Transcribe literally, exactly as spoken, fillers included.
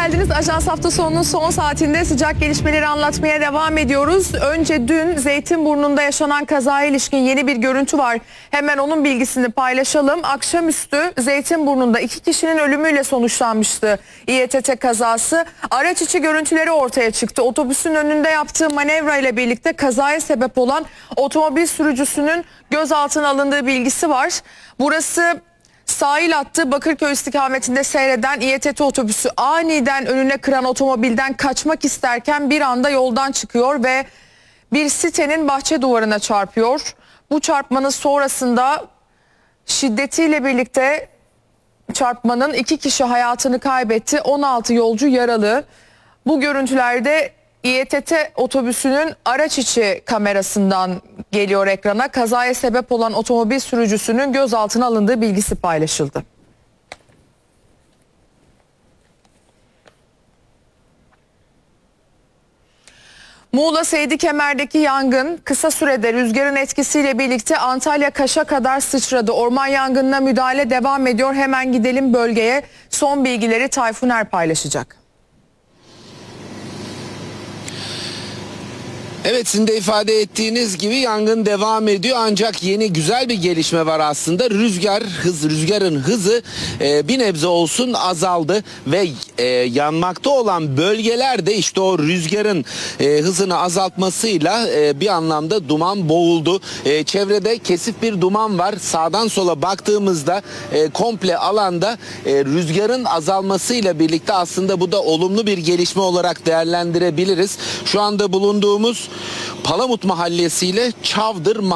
geldiniz. Ajans hafta sonunun son saatinde sıcak gelişmeleri anlatmaya devam ediyoruz. Önce dün Zeytinburnu'nda yaşanan kazaya ilişkin yeni bir görüntü var. Hemen onun bilgisini paylaşalım. Akşamüstü Zeytinburnu'nda iki kişinin ölümüyle sonuçlanmıştı İETT kazası. Araç içi görüntüleri ortaya çıktı. Otobüsün önünde yaptığı manevra ile birlikte kazaya sebep olan otomobil sürücüsünün gözaltına alındığı bilgisi var. Burası sahil hattı Bakırköy istikametinde seyreden İETT otobüsü aniden önüne kıran otomobilden kaçmak isterken bir anda yoldan çıkıyor ve bir sitenin bahçe duvarına çarpıyor. Bu çarpmanın sonrasında şiddetiyle birlikte çarpmanın iki kişi hayatını kaybetti, on altı yolcu yaralı. Bu görüntülerde İETT otobüsünün araç içi kamerasından geliyor ekrana. Kazaya sebep olan otomobil sürücüsünün gözaltına alındığı bilgisi paylaşıldı. Muğla Seydikemer'deki yangın kısa sürede rüzgarın etkisiyle birlikte Antalya Kaş'a kadar sıçradı. Orman yangınına müdahale devam ediyor. Hemen gidelim bölgeye. Son bilgileri Tayfun Er paylaşacak. Evet, sizin de ifade ettiğiniz gibi yangın devam ediyor, ancak yeni güzel bir gelişme var aslında. Rüzgar hız, rüzgarın hızı e, bir nebze olsun azaldı ve e, yanmakta olan bölgelerde işte o rüzgarın e, hızını azaltmasıyla e, bir anlamda duman boğuldu. E, çevrede kesif bir duman var. Sağdan sola baktığımızda e, komple alanda e, rüzgarın azalmasıyla birlikte aslında bu da olumlu bir gelişme olarak değerlendirebiliriz. Şu anda bulunduğumuz Palamut Mahallesi ile Çavdır